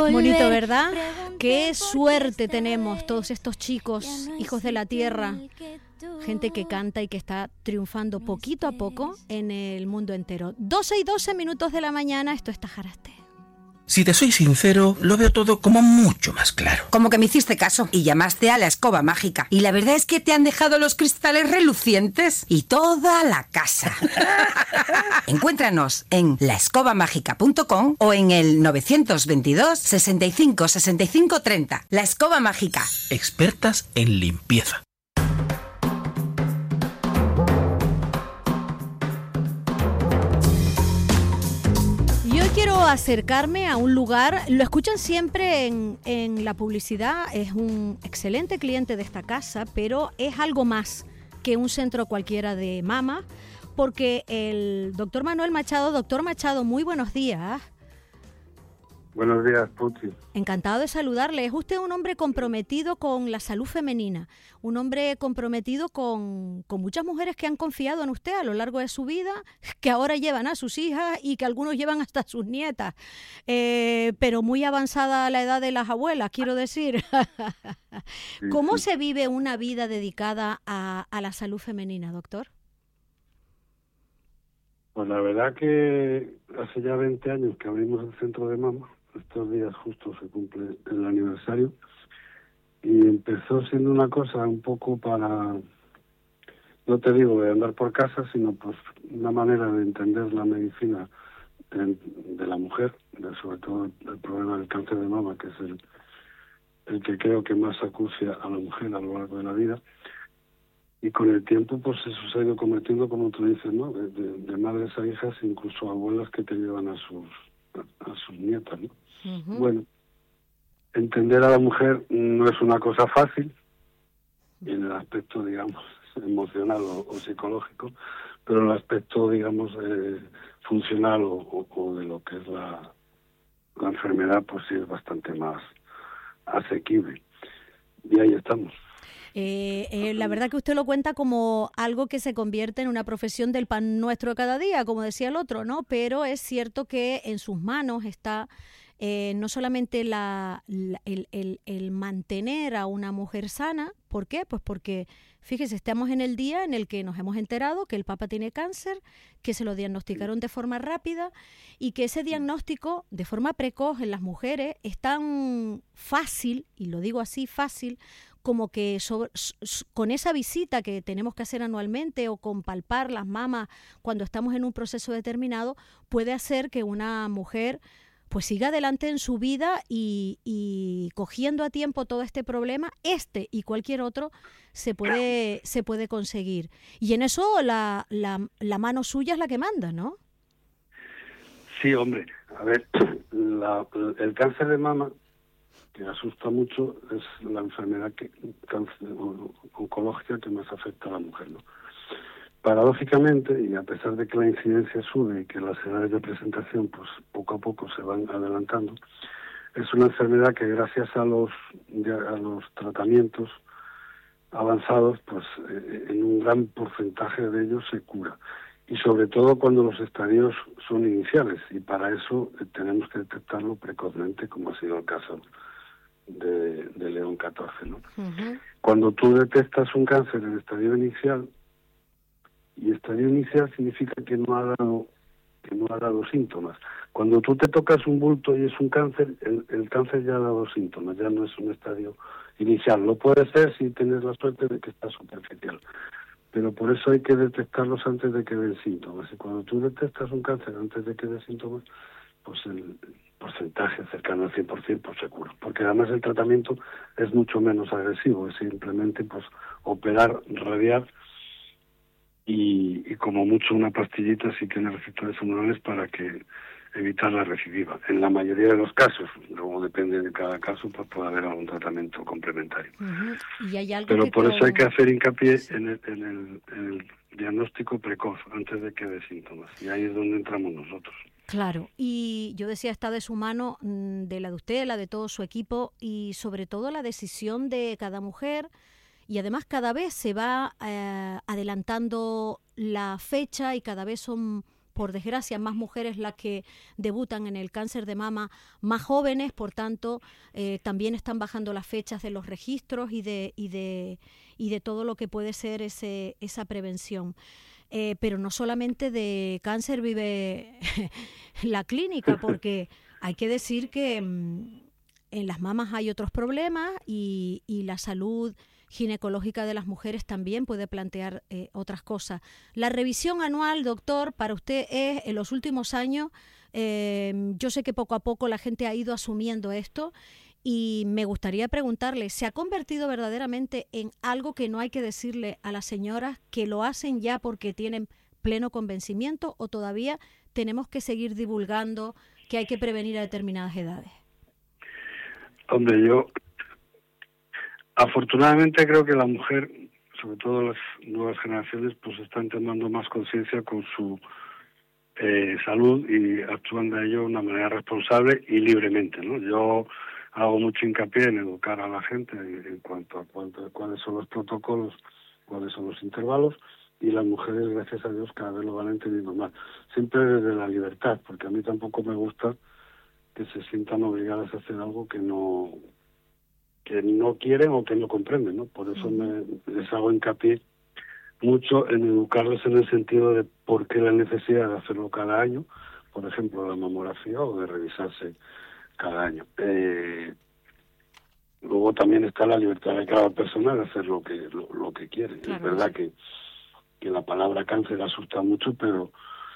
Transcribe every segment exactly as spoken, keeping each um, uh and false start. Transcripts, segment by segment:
Bonito, ¿verdad? Qué suerte tenemos todos estos chicos, hijos de la tierra, gente que canta y que está triunfando poquito a poco en el mundo entero. doce y doce minutos de la mañana, esto es Tajaraste. Si te soy sincero, lo veo todo como mucho más claro. Como que me hiciste caso y llamaste a la escoba mágica. Y la verdad es que te han dejado los cristales relucientes y toda la casa. Encuéntranos en la escoba mágica punto com o en el novecientos veintidós, sesenta y cinco, sesenta y cinco, treinta. La Escoba Mágica. Expertas en limpieza. Quiero acercarme a un lugar, lo escuchan siempre en, en la publicidad, es un excelente cliente de esta casa, pero es algo más que un centro cualquiera de mama, porque el doctor Manuel Machado, doctor Machado, muy buenos días. Buenos días, Puchi. Encantado de saludarle. Es usted un hombre comprometido con la salud femenina, un hombre comprometido con, con muchas mujeres que han confiado en usted a lo largo de su vida, que ahora llevan a sus hijas y que algunos llevan hasta sus nietas, eh, pero muy avanzada la edad de las abuelas, quiero decir. Sí, ¿Cómo sí. se vive una vida dedicada a, a la salud femenina, doctor? Pues la verdad que hace ya veinte años que abrimos el centro de mama. Estos días justo se cumple el aniversario y empezó siendo una cosa un poco para, no te digo de andar por casa, sino pues una manera de entender la medicina de, de la mujer, de, sobre todo el problema del cáncer de mama, que es el, el que creo que más acucia a la mujer a lo largo de la vida. Y con el tiempo pues eso se ha ido convirtiendo, como tú dices, ¿no? De, de, de madres a hijas, incluso abuelas que te llevan a sus a sus nietas, ¿no? Uh-huh. Bueno, entender a la mujer no es una cosa fácil en el aspecto, digamos, emocional o, o psicológico, pero en el aspecto, digamos, eh, funcional o, o, o de lo que es la, la enfermedad, pues sí es bastante más asequible. Y ahí estamos. Eh, eh, la verdad que usted lo cuenta como algo que se convierte en una profesión del pan nuestro de cada día, como decía el otro, ¿no? Pero es cierto que en sus manos está eh, no solamente la, la, el, el, el mantener a una mujer sana. ¿Por qué? Pues porque, fíjese, estamos en el día en el que nos hemos enterado que el Papa tiene cáncer, que se lo diagnosticaron de forma rápida y que ese diagnóstico de forma precoz en las mujeres es tan fácil, y lo digo así, fácil, como que sobre, con esa visita que tenemos que hacer anualmente o con palpar las mamas cuando estamos en un proceso determinado, puede hacer que una mujer pues siga adelante en su vida y, y cogiendo a tiempo todo este problema, este y cualquier otro, se puede, se puede conseguir. Y en eso la, la, la mano suya es la que manda, ¿no? Sí, hombre. A ver, la, el cáncer de mama, que asusta mucho, es la enfermedad que, cáncer, oncológica que más afecta a la mujer, ¿no? Paradójicamente, y a pesar de que la incidencia sube y que las edades de presentación pues poco a poco se van adelantando, es una enfermedad que gracias a los a los tratamientos avanzados, pues eh, en un gran porcentaje de ellos se cura. Y sobre todo cuando los estadios son iniciales, y para eso eh, tenemos que detectarlo precozmente, como ha sido el caso de, de León catorce, ¿no? Uh-huh. Cuando tú detectas un cáncer en estadio inicial, y estadio inicial significa que no ha dado que no ha dado síntomas. Cuando tú te tocas un bulto y es un cáncer, el, el cáncer ya ha dado síntomas, ya no es un estadio inicial. Lo puede ser si tienes la suerte de que está superficial, pero por eso hay que detectarlos antes de que den síntomas. Y cuando tú detectas un cáncer antes de que den síntomas, pues el porcentaje cercano al cien por ciento pues seguro, porque además el tratamiento es mucho menos agresivo, es simplemente pues operar, radiar, Y, y como mucho una pastillita si tiene receptores hormonales para que evitar la recidiva. En la mayoría de los casos, luego depende de cada caso, pues puede haber algún tratamiento complementario. Uh-huh. ¿Y hay algo Pero que por con... eso hay que hacer hincapié sí. en, el, en, el, en el diagnóstico precoz, antes de que dé síntomas. Y ahí es donde entramos nosotros. Claro, y yo decía, está de su mano, de la de usted, la de todo su equipo, y sobre todo la decisión de cada mujer. Y además cada vez se va eh, adelantando la fecha y cada vez son por desgracia, más mujeres las que debutan en el cáncer de mama, más jóvenes, por tanto, eh, también están bajando las fechas de los registros y de, y de, y de todo lo que puede ser ese, esa prevención. Eh, pero no solamente de cáncer vive la clínica, porque hay que decir que mmm, en las mamas hay otros problemas y, y la salud ginecológica de las mujeres también puede plantear eh, otras cosas. La revisión anual, doctor, para usted es en los últimos años, eh, yo sé que poco a poco la gente ha ido asumiendo esto y me gustaría preguntarle, ¿se ha convertido verdaderamente en algo que no hay que decirle a las señoras que lo hacen ya porque tienen pleno convencimiento o todavía tenemos que seguir divulgando que hay que prevenir a determinadas edades? Hombre, yo afortunadamente creo que la mujer, sobre todo las nuevas generaciones, pues están tomando más conciencia con su eh, salud y actúan de ello de una manera responsable y libremente, ¿no? Yo hago mucho hincapié en educar a la gente en, en cuanto a cuánto, cuáles son los protocolos, cuáles son los intervalos, y las mujeres, gracias a Dios, cada vez lo van entendiendo más. Siempre desde la libertad, porque a mí tampoco me gusta que se sientan obligadas a hacer algo que no que no quieren o que no comprenden, ¿no? Por eso me, les hago hincapié mucho en educarles en el sentido de por qué la necesidad de hacerlo cada año, por ejemplo, la mamografía, o de revisarse cada año. Eh, luego también está la libertad de cada persona de hacer lo que lo, lo que quiere. Claro, es verdad sí. que, que la palabra cáncer asusta mucho, pero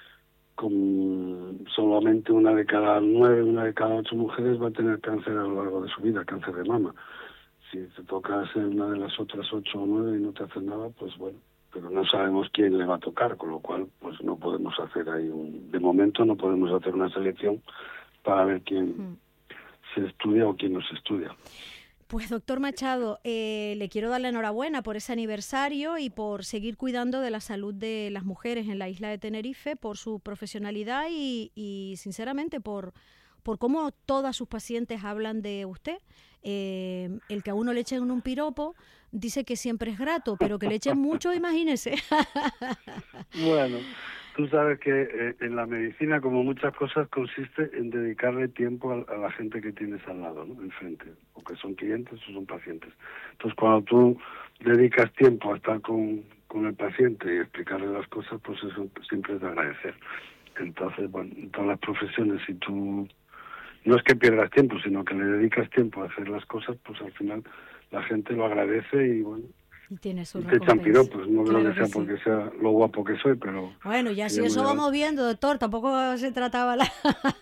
con solamente una de cada nueve, una de cada ocho mujeres va a tener cáncer a lo largo de su vida, cáncer de mama. Si te toca ser una de las otras ocho o nueve y no te hacen nada, pues bueno, pero no sabemos quién le va a tocar, con lo cual pues no podemos hacer ahí un... De momento no podemos hacer una selección para ver quién mm. se estudia o quién no se estudia. Pues doctor Machado, eh, le quiero dar la enhorabuena por ese aniversario y por seguir cuidando de la salud de las mujeres en la isla de Tenerife, por su profesionalidad y, y sinceramente por, por cómo todas sus pacientes hablan de usted. Eh, el que a uno le echen un piropo dice que siempre es grato, pero que le echen mucho, imagínese. Bueno, tú sabes que eh, en la medicina, como muchas cosas, consiste en dedicarle tiempo a, a la gente que tienes al lado, ¿no? Enfrente, o que son clientes o son pacientes. Entonces, cuando tú dedicas tiempo a estar con, con el paciente y explicarle las cosas, pues eso siempre es de agradecer. Entonces, bueno, en todas las profesiones, si tú no es que pierdas tiempo, sino que le dedicas tiempo a hacer las cosas, pues al final la gente lo agradece y bueno, y tiene su y te echan piropos, no creo claro que sea que sí. porque sea lo guapo que soy, pero... Bueno, ya si eso vamos viendo, doctor, tampoco se trataba la...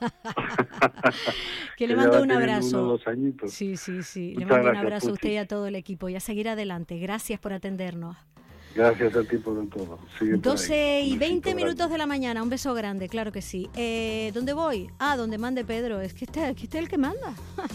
que le mando un abrazo. Unos añitos. Sí, sí, sí, Muchas le mando gracias, un abrazo a usted Puchi. y a todo el equipo y a seguir adelante. Gracias por atendernos. Gracias a ti por todo. Sigue por doce ahí. y veinte Un besito minutos grande. de la mañana, un beso grande, claro que sí. Eh, ¿Dónde voy? Ah, donde mande Pedro, es que este, que este es el que manda.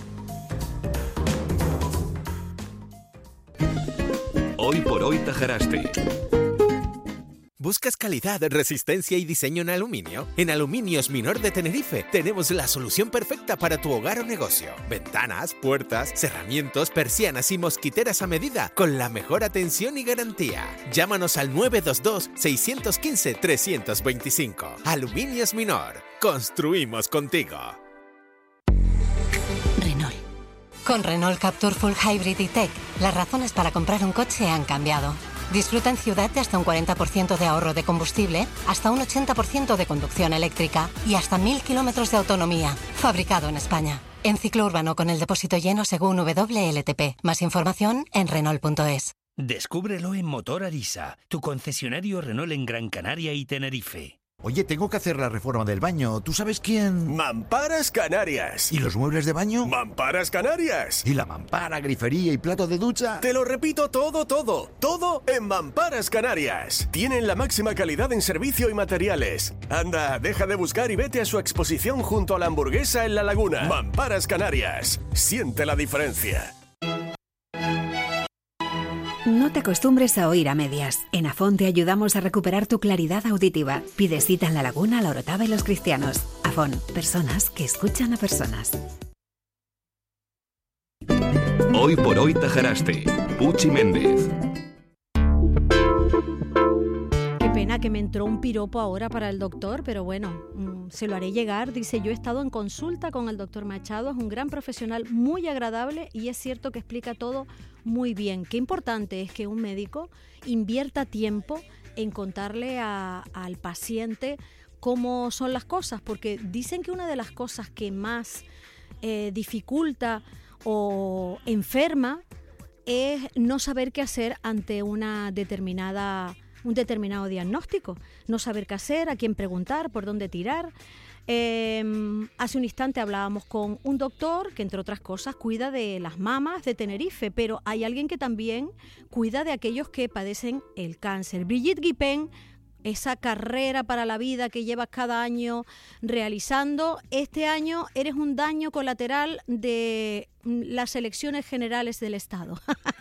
Hoy por hoy Tajaraste. ¿Buscas calidad, resistencia y diseño en aluminio? En Aluminios Minor de Tenerife tenemos la solución perfecta para tu hogar o negocio. Ventanas, puertas, cerramientos, persianas y mosquiteras a medida con la mejor atención y garantía. Llámanos al nueve dos dos, seis uno cinco, tres dos cinco. Aluminios Minor. Construimos contigo. Renault. Con Renault Captur Full Hybrid E-Tech, las razones para comprar un coche han cambiado. Disfruta en ciudad de hasta un cuarenta por ciento de ahorro de combustible, hasta un ochenta por ciento de conducción eléctrica y hasta mil kilómetros de autonomía. Fabricado en España. En ciclo urbano con el depósito lleno según W L T P. Más información en Renault punto es. Descúbrelo en Motor Arisa, tu concesionario Renault en Gran Canaria y Tenerife. Oye, tengo que hacer la reforma del baño. ¿Tú sabes quién? Mamparas Canarias. ¿Y los muebles de baño? Mamparas Canarias. ¿Y la mampara, grifería y plato de ducha? Te lo repito todo, todo. Todo en Mamparas Canarias. Tienen la máxima calidad en servicio y materiales. Anda, deja de buscar y vete a su exposición junto a la Hamburguesa en La Laguna. Mamparas Canarias. Siente la diferencia. No te acostumbres a oír a medias. En Afón te ayudamos a recuperar tu claridad auditiva. Pide cita en La Laguna, La Orotava y Los Cristianos. Afón, personas que escuchan a personas. Hoy por hoy Tajaraste. Puchi Méndez. Qué pena pena que me entró un piropo ahora para el doctor, pero bueno, mmm, se lo haré llegar. Dice, yo he estado en consulta con el doctor Machado, es un gran profesional, muy agradable y es cierto que explica todo muy bien. Qué importante es que un médico invierta tiempo en contarle a, al paciente cómo son las cosas, porque dicen que una de las cosas que más eh, dificulta o enferma es no saber qué hacer ante una determinada, un determinado diagnóstico, no saber qué hacer, a quién preguntar, por dónde tirar. Eh, hace un instante hablábamos con un doctor que, entre otras cosas, cuida de las mamas de Tenerife, pero hay alguien que también cuida de aquellos que padecen el cáncer. Brigitte Guipén, esa carrera para la vida que llevas cada año realizando, este año eres un daño colateral de las elecciones generales del Estado.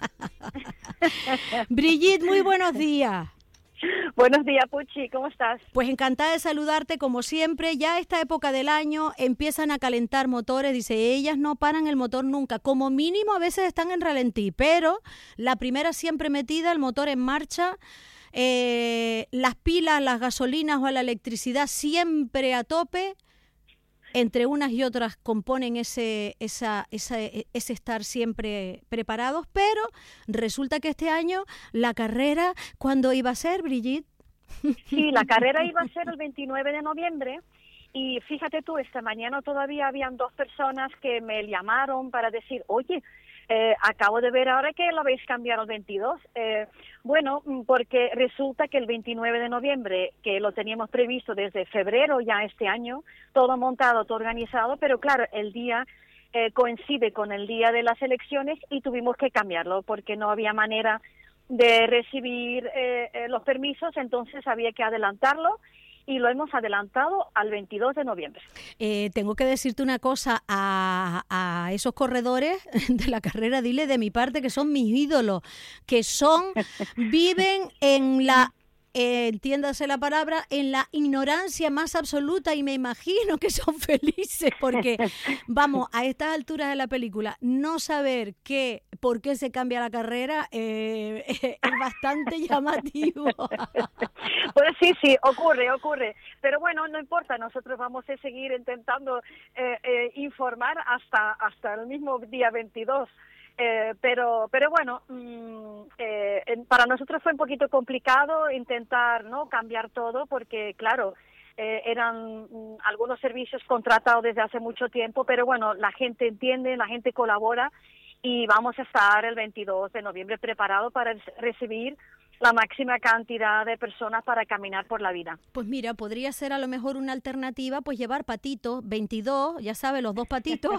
Brigitte, muy buenos días. Buenos días, Puchi, ¿cómo estás? Pues encantada de saludarte como siempre. Ya a esta época del año empiezan a calentar motores, dice, ellas no paran el motor nunca, como mínimo a veces están en ralentí, pero la primera siempre metida, el motor en marcha. Eh, las pilas, las gasolinas o la electricidad siempre a tope, entre unas y otras componen ese, esa, esa, ese estar siempre preparados, pero resulta que este año la carrera, ¿cuándo iba a ser, Brigitte? Sí, la carrera iba a ser el veintinueve de noviembre y fíjate tú, esta mañana todavía habían dos personas que me llamaron para decir, oye, Eh, acabo de ver ahora que lo habéis cambiado al veintidós. Eh, bueno, porque resulta que el veintinueve de noviembre, que lo teníamos previsto desde febrero ya este año, todo montado, todo organizado, pero claro, el día eh, coincide con el día de las elecciones y tuvimos que cambiarlo porque no había manera de recibir eh, eh, los permisos, entonces había que adelantarlo. Y lo hemos adelantado al veintidós de noviembre. Eh, tengo que decirte una cosa, a, a esos corredores de la carrera, dile de mi parte que son mis ídolos, que son, viven en la, eh, entiéndase la palabra, en la ignorancia más absoluta y me imagino que son felices porque, vamos, a estas alturas de la película, no saber qué, por qué se cambia la carrera eh, es bastante llamativo. Pues sí, sí, ocurre, ocurre. Pero bueno, no importa, nosotros vamos a seguir intentando eh, eh, informar hasta hasta el mismo día veintidós. Eh, pero pero bueno, mmm, eh, para nosotros fue un poquito complicado intentar no cambiar todo porque, claro, eh, eran mmm, algunos servicios contratados desde hace mucho tiempo, pero bueno, la gente entiende, la gente colabora y vamos a estar el veintidós de noviembre preparados para recibir la máxima cantidad de personas para caminar por la vida. Pues mira, podría ser a lo mejor una alternativa, pues llevar patitos, veintidós, ya sabes, los dos patitos,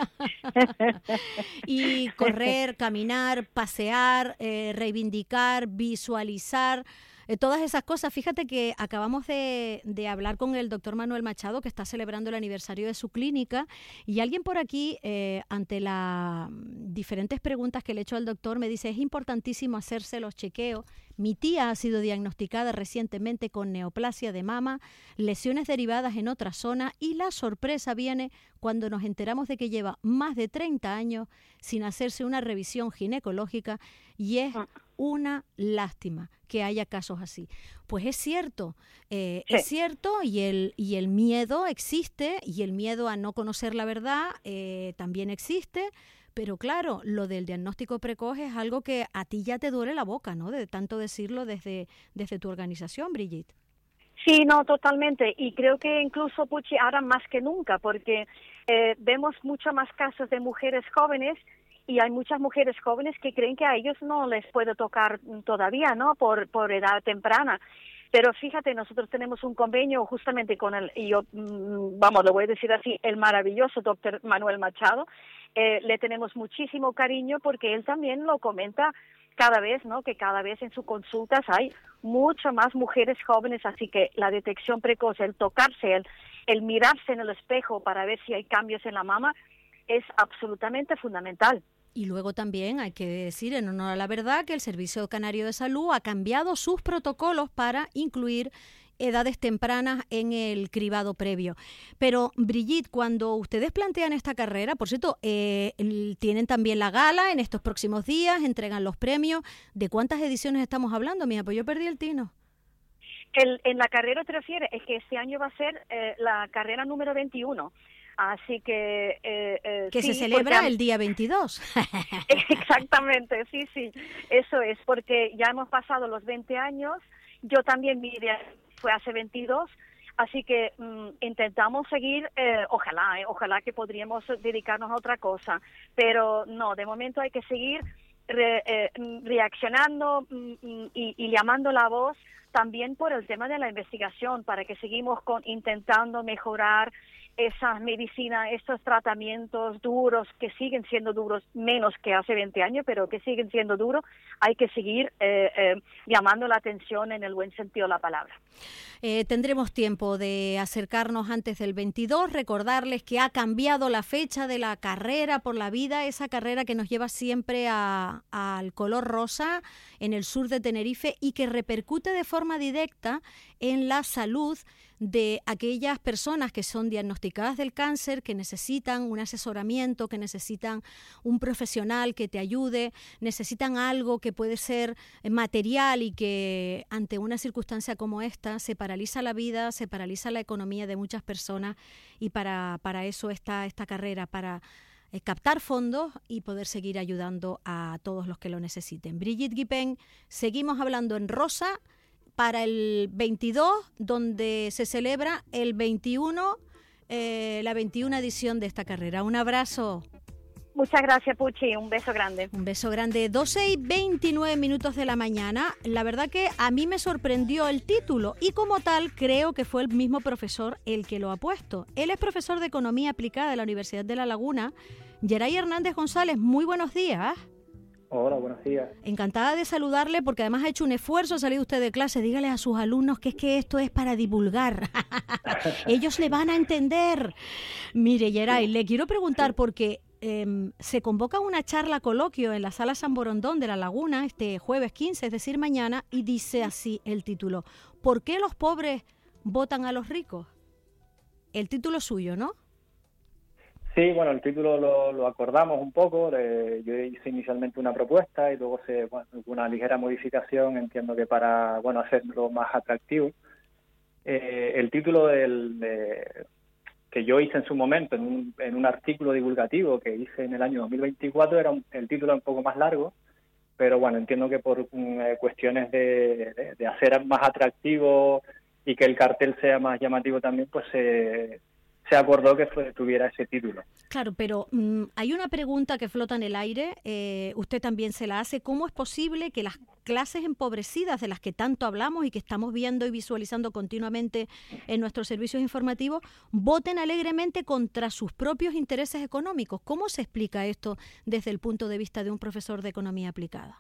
y correr, caminar, pasear, eh, reivindicar, visualizar, eh, todas esas cosas. Fíjate que acabamos de, de hablar con el doctor Manuel Machado, que está celebrando el aniversario de su clínica, y alguien por aquí, eh, ante las diferentes preguntas que le he hecho al doctor, me dice, es importantísimo hacerse los chequeos. Mi tía ha sido diagnosticada recientemente con neoplasia de mama, lesiones derivadas en otra zona y la sorpresa viene cuando nos enteramos de que lleva más de treinta años sin hacerse una revisión ginecológica y es una lástima que haya casos así. Pues es cierto, eh, sí. es cierto y el, y el miedo existe y el miedo a no conocer la verdad eh, también existe. Pero claro, lo del diagnóstico precoz es algo que a ti ya te duele la boca, ¿no? De tanto decirlo desde, desde tu organización, Brigitte. Sí, no, totalmente. Y creo que incluso, Puchi, ahora más que nunca, porque eh, vemos mucho más casos de mujeres jóvenes y hay muchas mujeres jóvenes que creen que a ellos no les puede tocar todavía, ¿no? Por, por edad temprana. Pero fíjate, nosotros tenemos un convenio justamente con el, y yo, vamos, lo voy a decir así, el maravilloso doctor Manuel Machado. Eh, le tenemos muchísimo cariño porque él también lo comenta cada vez, ¿no? Que cada vez en sus consultas hay mucho más mujeres jóvenes, así que la detección precoz, el tocarse, el, el mirarse en el espejo para ver si hay cambios en la mama es absolutamente fundamental. Y luego también hay que decir, en honor a la verdad, que el Servicio Canario de Salud ha cambiado sus protocolos para incluir edades tempranas en el cribado previo. Pero, Brigitte, cuando ustedes plantean esta carrera, por cierto, eh, tienen también la gala en estos próximos días, entregan los premios. ¿De cuántas ediciones estamos hablando, mija? Pues yo perdí el tino. El, en la carrera te refieres, es que este año va a ser eh, la carrera número veintiuno. Así que... Eh, eh, que sí, se celebra porque, el día veintidós. Exactamente, sí, sí. Eso es, porque ya hemos pasado los veinte años. Yo también, mi idea fue hace veintidós. Así que mm, intentamos seguir, eh, ojalá, eh, ojalá que podríamos dedicarnos a otra cosa. Pero no, de momento hay que seguir re, eh, reaccionando mm, y, y llamando la voz también por el tema de la investigación, para que seguimos con, intentando mejorar esas medicinas, estos tratamientos duros, que siguen siendo duros, menos que hace veinte años, pero que siguen siendo duros. Hay que seguir eh, eh, llamando la atención en el buen sentido de la palabra. Eh, tendremos tiempo de acercarnos antes del veintidós, recordarles que ha cambiado la fecha de la carrera por la vida, esa carrera que nos lleva siempre a, al color rosa en el sur de Tenerife y que repercute de forma directa en la salud de aquellas personas que son diagnosticadas del cáncer, que necesitan un asesoramiento, que necesitan un profesional que te ayude, necesitan algo que puede ser material y que ante una circunstancia como esta se paraliza la vida, se paraliza la economía de muchas personas y para, para eso está esta carrera, para eh, captar fondos y poder seguir ayudando a todos los que lo necesiten. Brigitte Guipén, seguimos hablando en rosa para el veintidós, donde se celebra el veintiuno, eh, la veintiuna edición de esta carrera. Un abrazo. Muchas gracias, Puchi. Un beso grande. Un beso grande. doce y veintinueve minutos de la mañana. La verdad que a mí me sorprendió el título y como tal creo que fue el mismo profesor el que lo ha puesto. Él es profesor de Economía Aplicada de la Universidad de La Laguna. Geray Hernández González, muy buenos días. Hola, buenos días. Encantada de saludarle porque además ha hecho un esfuerzo, ha salido usted de clase. Dígale a sus alumnos que es que esto es para divulgar. Ellos le van a entender. Mire, Geray, le quiero preguntar porque eh, se convoca una charla coloquio en la Sala San Borondón de La Laguna este jueves quince, es decir, mañana, y dice así el título: ¿por qué los pobres votan a los ricos? El título suyo, ¿no? Sí, bueno, el título lo, lo acordamos un poco. Eh, yo hice inicialmente una propuesta y luego se bueno, una ligera modificación, entiendo que para bueno hacerlo más atractivo. Eh, el título del, de, que yo hice en su momento en un, en un artículo divulgativo que hice en el año dos mil veinticuatro era un, el título un poco más largo, pero bueno, entiendo que por um, cuestiones de, de, de hacer más atractivo y que el cartel sea más llamativo también, pues se... Eh, se acordó que fue, tuviera ese título. Claro, pero mmm, hay una pregunta que flota en el aire, eh, usted también se la hace. ¿Cómo es posible que las clases empobrecidas de las que tanto hablamos y que estamos viendo y visualizando continuamente en nuestros servicios informativos voten alegremente contra sus propios intereses económicos? ¿Cómo se explica esto desde el punto de vista de un profesor de economía aplicada?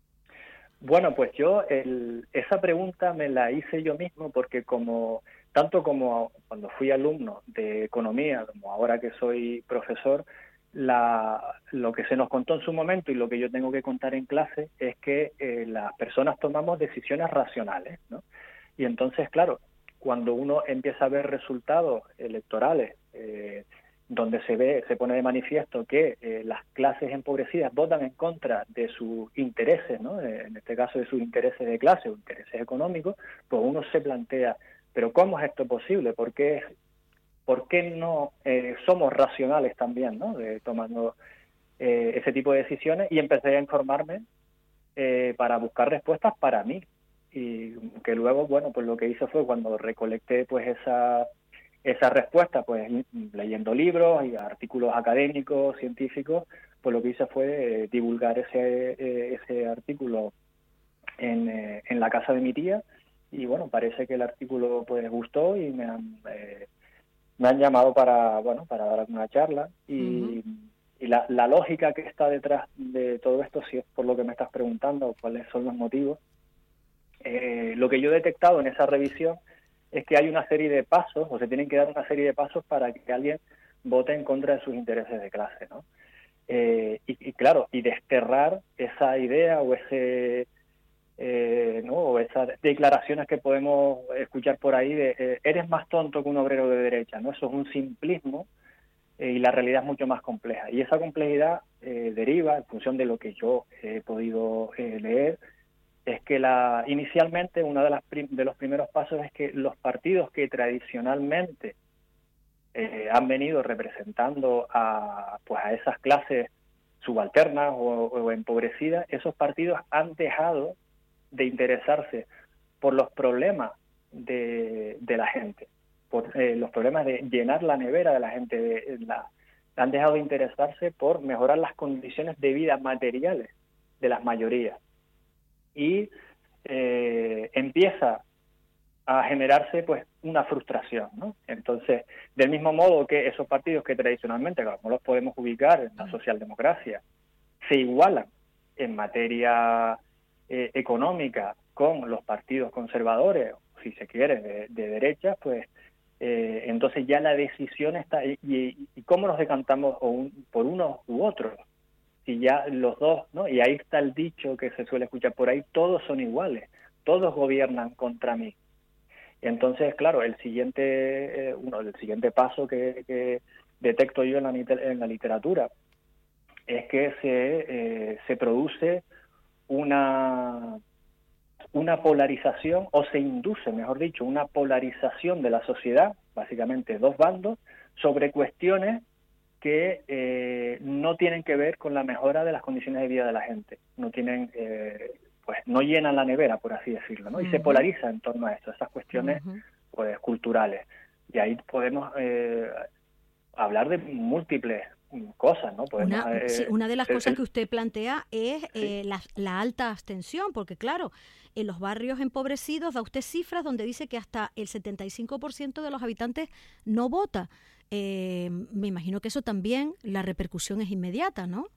Bueno, pues yo el, esa pregunta me la hice yo mismo porque como tanto como cuando fui alumno de economía, como ahora que soy profesor, la, lo que se nos contó en su momento y lo que yo tengo que contar en clase es que eh, las personas tomamos decisiones racionales, ¿no? Y entonces, claro, cuando uno empieza a ver resultados electorales eh, donde se ve, se pone de manifiesto que eh, las clases empobrecidas votan en contra de sus intereses, ¿no? Eh, en este caso de sus intereses de clase o intereses económicos, pues uno se plantea, pero ¿cómo es esto posible? ¿Por qué, por qué no eh, somos racionales también, ¿no? De, tomando eh, ese tipo de decisiones? Y empecé a informarme eh, para buscar respuestas para mí. Y que luego, bueno, pues lo que hice fue cuando recolecté pues esa, esa respuesta, pues leyendo libros y artículos académicos, científicos, pues lo que hice fue eh, divulgar ese, eh, ese artículo en, eh, en la casa de mi tía. Y bueno, parece que el artículo pues gustó y me han eh, me han llamado para bueno para dar una charla y, uh-huh. y la, la lógica que está detrás de todo esto, si es por lo que me estás preguntando, cuáles son los motivos, eh, lo que yo he detectado en esa revisión es que hay una serie de pasos, o se tienen que dar una serie de pasos para que alguien vote en contra de sus intereses de clase, ¿no? Eh, y, y claro, y desterrar esa idea o ese Eh, ¿no? O esas declaraciones que podemos escuchar por ahí de eh, eres más tonto que un obrero de derecha, ¿no? Eso es un simplismo eh, y la realidad es mucho más compleja. Y esa complejidad eh, deriva, en función de lo que yo he podido eh, leer, es que la inicialmente uno de, las prim, de los primeros pasos es que los partidos que tradicionalmente eh, han venido representando a, pues a esas clases subalternas o, o empobrecidas, esos partidos han dejado de interesarse por los problemas de, de la gente, por eh, los problemas de llenar la nevera de la gente, de, la, han dejado de interesarse por mejorar las condiciones de vida materiales de las mayorías. Y eh, empieza a generarse pues una frustración, ¿no? Entonces, del mismo modo que esos partidos que tradicionalmente, como los podemos ubicar en la socialdemocracia, se igualan en materia eh, económica con los partidos conservadores, si se quiere, de, de derecha, pues eh, entonces ya la decisión está, y, y, y cómo nos decantamos o un, por unos u otros, si ya los dos, ¿no? Y ahí está el dicho que se suele escuchar por ahí, todos son iguales, todos gobiernan contra mí. Entonces, claro, el siguiente, eh, uno, el siguiente paso que, que detecto yo en la, en la literatura es que se, eh, se produce una, una polarización, o se induce, mejor dicho, una polarización de la sociedad, básicamente dos bandos, sobre cuestiones que eh, no tienen que ver con la mejora de las condiciones de vida de la gente, no tienen, eh, pues no llenan la nevera, por así decirlo, ¿no? Y uh-huh. se polariza en torno a eso, esas cuestiones uh-huh. pues culturales. Y ahí podemos eh, hablar de múltiples cosas, ¿no? Podemos, una, eh, sí, una de las el, cosas el, que usted plantea es sí. eh, la, la alta abstención, porque claro, en los barrios empobrecidos da usted cifras donde dice que hasta el setenta y cinco por ciento de los habitantes no vota. Eh, me imagino que eso también, la repercusión es inmediata, ¿no?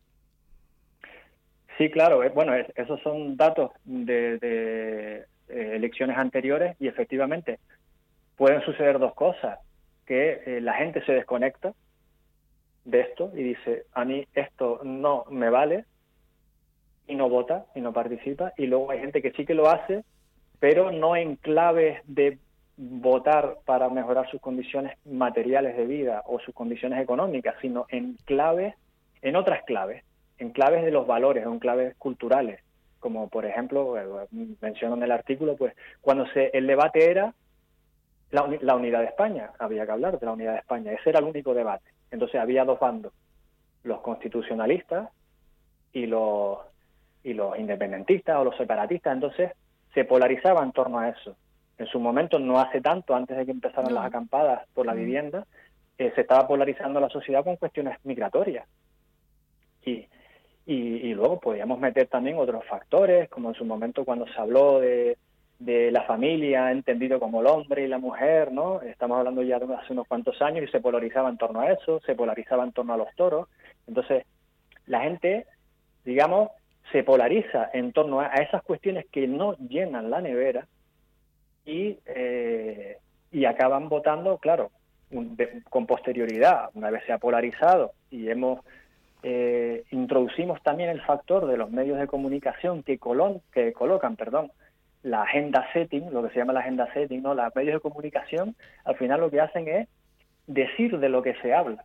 Sí, claro. Bueno, es, esos son datos de, de eh, elecciones anteriores y efectivamente pueden suceder dos cosas, que eh, la gente se desconecta de esto y dice, a mí esto no me vale, y no vota y no participa, y luego hay gente que sí que lo hace, pero no en claves de votar para mejorar sus condiciones materiales de vida o sus condiciones económicas, sino en claves, en otras claves, en claves de los valores, en claves culturales, como por ejemplo, menciono en el artículo, pues cuando se el debate era la, la unidad de España, había que hablar de la unidad de España, ese era el único debate. Entonces había dos bandos, los constitucionalistas y los y los independentistas o los separatistas, entonces se polarizaba en torno a eso. En su momento, no hace tanto, antes de que empezaran no. las acampadas por la vivienda, eh, se estaba polarizando la sociedad con cuestiones migratorias. Y, y, y luego podíamos meter también otros factores, como en su momento cuando se habló de, de la familia, entendido como el hombre y la mujer, ¿no? Estamos hablando ya de hace unos cuantos años y se polarizaba en torno a eso, se polarizaba en torno a los toros. Entonces, la gente, digamos, se polariza en torno a, a esas cuestiones que no llenan la nevera y, eh, y acaban votando, claro, un, de, con posterioridad, una vez se ha polarizado y hemos eh, introducimos también el factor de los medios de comunicación que, colon, que colocan, perdón, la agenda setting, lo que se llama la agenda setting, ¿no? Los medios de comunicación al final lo que hacen es decir de lo que se habla.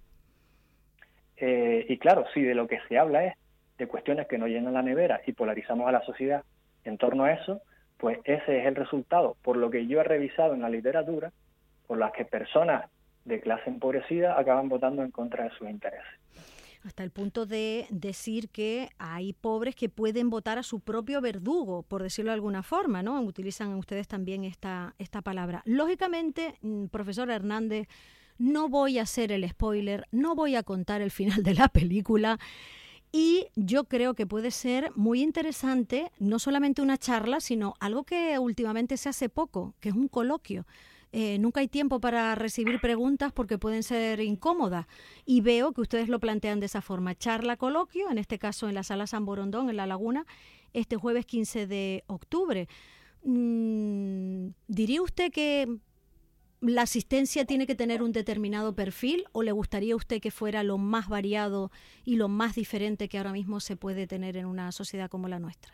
Eh, y claro, si de lo que se habla es de cuestiones que no llenan la nevera y polarizamos a la sociedad en torno a eso, pues ese es el resultado, por lo que yo he revisado en la literatura, por las que personas de clase empobrecida acaban votando en contra de sus intereses. Hasta el punto de decir que hay pobres que pueden votar a su propio verdugo, por decirlo de alguna forma, ¿no? Utilizan ustedes también esta, esta palabra. Lógicamente, profesor Hernández, no voy a hacer el spoiler, no voy a contar el final de la película. Y yo creo que puede ser muy interesante, no solamente una charla, sino algo que últimamente se hace poco, que es un coloquio. Eh, nunca hay tiempo para recibir preguntas porque pueden ser incómodas. Y veo que ustedes lo plantean de esa forma. Charla, coloquio, en este caso en la Sala San Borondón, en La Laguna, este jueves quince de octubre. Mm, ¿Diría usted que la asistencia tiene que tener un determinado perfil o le gustaría a usted que fuera lo más variado y lo más diferente que ahora mismo se puede tener en una sociedad como la nuestra?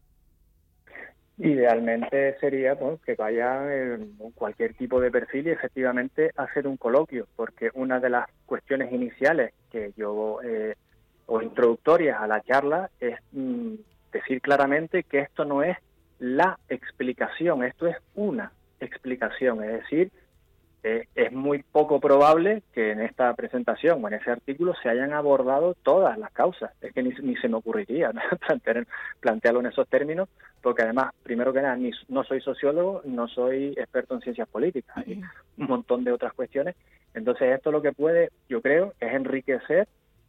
Idealmente sería pues, que vaya en cualquier tipo de perfil y efectivamente hacer un coloquio, porque una de las cuestiones iniciales que yo eh, o introductorias a la charla es mm, decir claramente que esto no es la explicación, esto es una explicación, es decir, eh, es muy poco probable que en esta presentación o en ese artículo se hayan abordado todas las causas. Es que ni, ni se me ocurriría, ¿no? Plantear, plantearlo en esos términos, porque además, primero que nada, ni, no soy sociólogo, no soy experto en ciencias políticas, hay un montón de otras cuestiones. Entonces esto lo que puede, yo creo, es enriquecer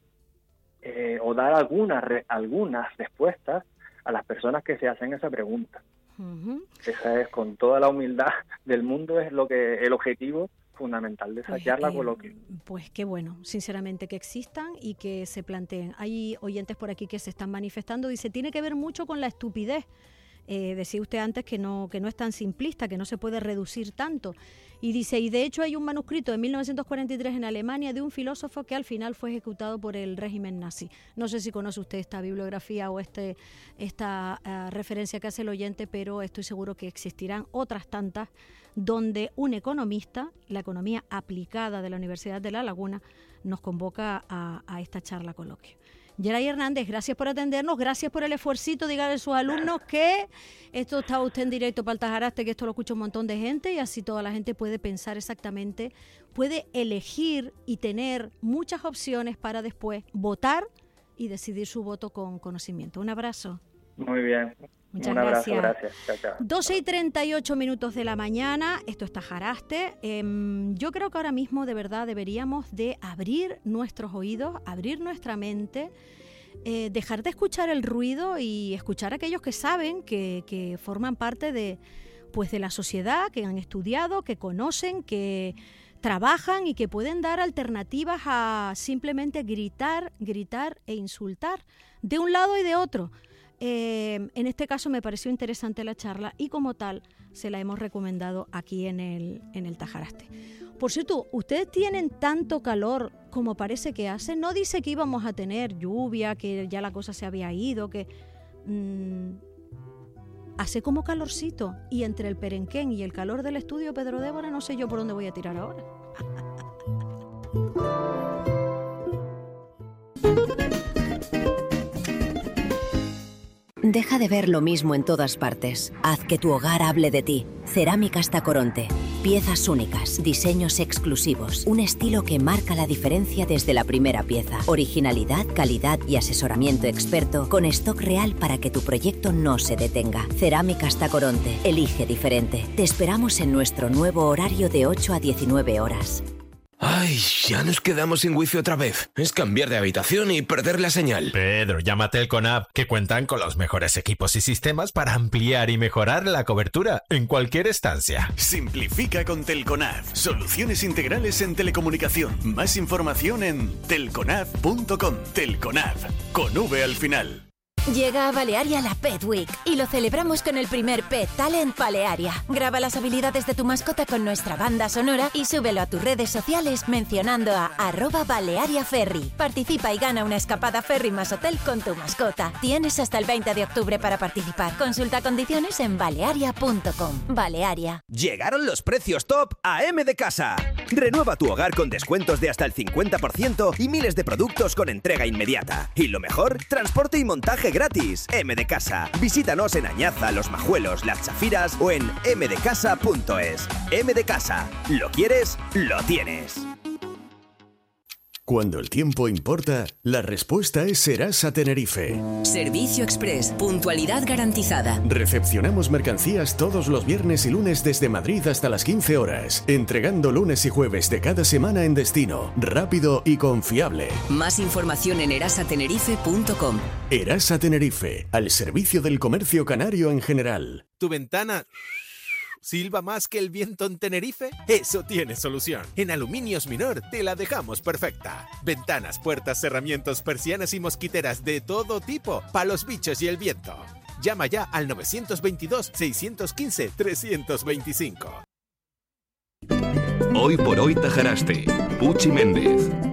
eh, o dar algunas, re, algunas respuestas a las personas que se hacen esa pregunta. Uh-huh. Esa es, con toda la humildad del mundo, es lo que el objetivo fundamental de esa pues, charla eh, coloquio. Pues qué bueno, sinceramente, que existan y que se planteen. Hay oyentes por aquí que se están manifestando, dice, tiene que ver mucho con la estupidez. Eh, decía usted antes que no, que no es tan simplista, que no se puede reducir tanto. Y dice, y de hecho hay un manuscrito de mil novecientos cuarenta y tres en Alemania de un filósofo que al final fue ejecutado por el régimen nazi. No sé si conoce usted esta bibliografía o este, esta uh, referencia que hace el oyente, pero estoy seguro que existirán otras tantas donde un economista, la economía aplicada de la Universidad de La Laguna, nos convoca a, a esta charla coloquio. Geray Hernández, gracias por atendernos, gracias por el esfuercito, dígale a sus alumnos que esto está usted en directo para el Tajaraste, que esto lo escucha un montón de gente y así toda la gente puede pensar exactamente, puede elegir y tener muchas opciones para después votar y decidir su voto con conocimiento. Un abrazo. Muy bien. Muchas Un abrazo, gracias. gracias. Chao, chao. doce y treinta y ocho minutos de la mañana, esto es Tajaraste. Eh, yo creo que ahora mismo de verdad deberíamos de abrir nuestros oídos, abrir nuestra mente, eh, dejar de escuchar el ruido y escuchar a aquellos que saben, que, que forman parte de, pues de la sociedad, que han estudiado, que conocen, que trabajan y que pueden dar alternativas a simplemente gritar, gritar e insultar de un lado y de otro. Eh, en este caso me pareció interesante la charla y como tal se la hemos recomendado aquí en el, en el Tajaraste. Por cierto, ¿ustedes tienen tanto calor como parece que hace? No dice que íbamos a tener lluvia, que ya la cosa se había ido, que mmm, hace como calorcito y entre el perenquén y el calor del estudio Pedro Débora no sé yo por dónde voy a tirar ahora. Deja de ver lo mismo en todas partes. Haz que tu hogar hable de ti. Cerámicas Tacoronte. Piezas únicas, diseños exclusivos, un estilo que marca la diferencia desde la primera pieza. Originalidad, calidad y asesoramiento experto con stock real para que tu proyecto no se detenga. Cerámicas Tacoronte. Elige diferente. Te esperamos en nuestro nuevo horario de ocho a diecinueve horas. Ay, ya nos quedamos sin wifi otra vez. Es cambiar de habitación y perder la señal. Pedro, llama a Telconab, que cuentan con los mejores equipos y sistemas para ampliar y mejorar la cobertura en cualquier estancia. Simplifica con Telconab. Soluciones integrales en telecomunicación. Más información en telconab punto com. Telconab, con V al final. Llega a Balearia la Pet Week y lo celebramos con el primer Pet Talent Balearia. Graba las habilidades de tu mascota con nuestra banda sonora y súbelo a tus redes sociales mencionando a arroba Balearia Ferry. Participa y gana una escapada ferry más hotel con tu mascota. Tienes hasta el veinte de octubre para participar. Consulta condiciones en balearia punto com. Balearia. Llegaron los precios top a M de Casa. Renueva tu hogar con descuentos de hasta el cincuenta por ciento y miles de productos con entrega inmediata. Y lo mejor, transporte y montaje gratis. M de Casa. Visítanos en Añaza, Los Majuelos, Las Chafiras o en m de casa punto es. M de Casa. ¿Lo quieres? Lo tienes. Cuando el tiempo importa, la respuesta es Serasa Tenerife. Servicio Express. Puntualidad garantizada. Recepcionamos mercancías todos los viernes y lunes desde Madrid hasta las quince horas, entregando lunes y jueves de cada semana en destino, rápido y confiable. Más información en erasa tenerife punto com. Erasa Tenerife, al servicio del comercio canario en general. ¿Tu ventana silba más que el viento en Tenerife? Eso tiene solución. En Aluminios Minor te la dejamos perfecta. Ventanas, puertas, cerramientos, persianas y mosquiteras de todo tipo, para los bichos y el viento. Llama ya al nueve dos dos, seis uno cinco, tres dos cinco. Hoy por hoy Tajaraste. Puchi Méndez.